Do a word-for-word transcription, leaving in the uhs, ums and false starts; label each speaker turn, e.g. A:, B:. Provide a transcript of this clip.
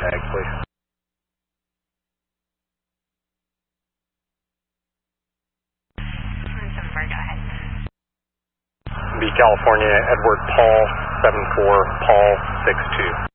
A: bag, please.
B: seven four, go ahead.
A: Be California, Edward Paul, seven four, Paul, six two.